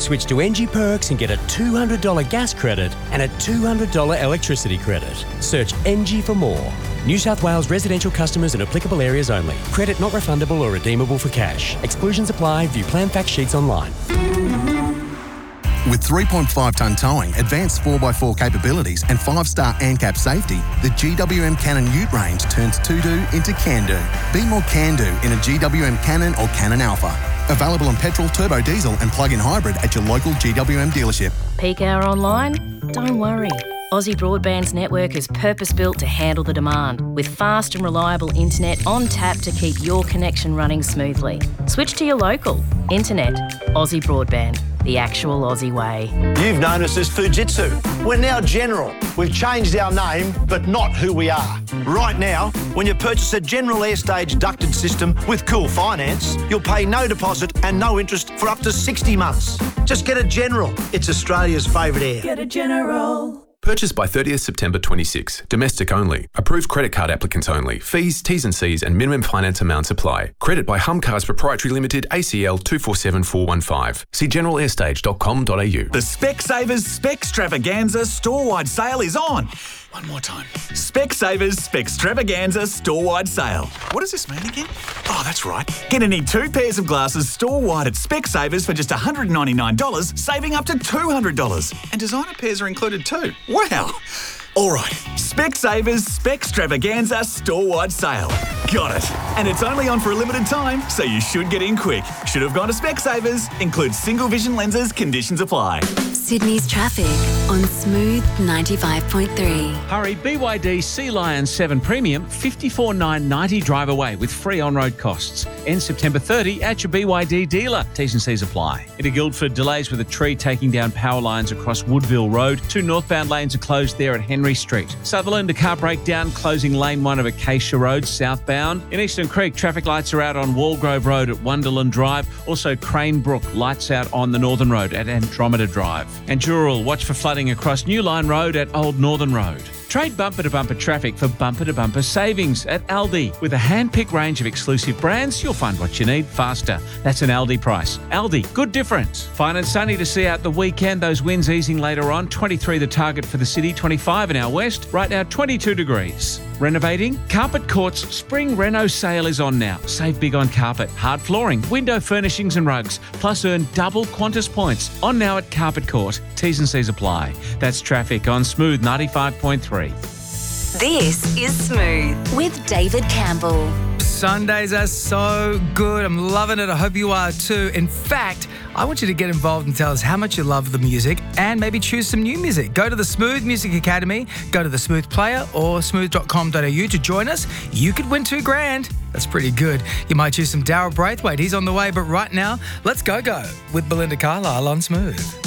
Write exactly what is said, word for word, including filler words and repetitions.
Switch to Engie Perks and get a two hundred dollars gas credit and a two hundred dollars electricity credit. Search Engie for more. New South Wales residential customers in applicable areas only. Credit not refundable or redeemable for cash. Exclusions apply. View plan fact sheets online. With three point five tonne towing, advanced four by four capabilities and five star ANCAP safety, the G W M Cannon Ute range turns to-do into can-do. Be more can-do in a G W M Cannon or Cannon Alpha. Available on petrol, turbo diesel and plug-in hybrid at your local G W M dealership. Peak hour online? Don't worry. Aussie Broadband's network is purpose-built to handle the demand, with fast and reliable internet on tap to keep your connection running smoothly. Switch to your local. Internet. Aussie Broadband. The actual Aussie way. You've known us as Fujitsu. We're now General. We've changed our name, but not who we are. Right now, when you purchase a General Airstage ducted system with Cool Finance, you'll pay no deposit and no interest for up to sixty months. Just get a General. It's Australia's favourite air. Get a General. Purchased by thirtieth September twenty-six. Domestic only. Approved credit card applicants only. Fees, T's and C's and minimum finance amounts apply. Credit by Humcars Proprietary Limited, A C L two four seven four one five. See general airstage dot com dot a u. The Specsavers Specstravaganza store-wide sale is on. One more time. Specsavers Specstravaganza store-wide sale. What does this mean again? Oh, that's right. Get any two pairs of glasses store-wide at Specsavers for just one hundred ninety-nine dollars, saving up to two hundred dollars. And designer pairs are included too. Wow. All right. Specsavers Specstravaganza store-wide sale. Got it. And it's only on for a limited time, so you should get in quick. Should have gone to Specsavers. Includes single vision lenses. Conditions apply. Sydney's traffic on Smooth ninety-five point three. Hurry, B Y D Sea Lion seven Premium, fifty-four nine ninety drive away with free on-road costs. End September thirtieth at your B Y D dealer. T's and C's apply. Into Guildford, delays with a tree taking down power lines across Woodville Road. Two northbound lanes are closed there at Henry Street. Sutherland, a car breakdown closing lane one of Acacia Road southbound. In Eastern Creek, traffic lights are out on Walgrove Road at Wonderland Drive. Also Cranebrook, lights out on the Northern Road at Andromeda Drive. And Dural, watch for flooding across New Line Road at Old Northern Road. Trade bumper-to-bumper traffic for bumper-to-bumper savings at Aldi. With a hand-picked range of exclusive brands, you'll find what you need faster. That's an Aldi price. Aldi, good difference. Fine and sunny to see out the weekend. Those winds easing later on. twenty-three the target for the city, twenty-five in our west. Right now, twenty-two degrees. Renovating? Carpet Court's Spring Reno sale is on now. Save big on carpet, hard flooring, window furnishings and rugs. Plus earn double Qantas points. On now at Carpet Court. T's and C's apply. That's traffic on Smooth ninety-five point three. This is Smooth with David Campbell. Sundays are so good. I'm loving it. I hope you are too. In fact, I want you to get involved and tell us how much you love the music and maybe choose some new music. Go to the Smooth Music Academy, go to the Smooth Player or smooth dot com dot a u to join us. You could win two grand. That's pretty good. You might choose some Daryl Braithwaite. He's on the way, but right now, let's go go with Belinda Carlisle on Smooth.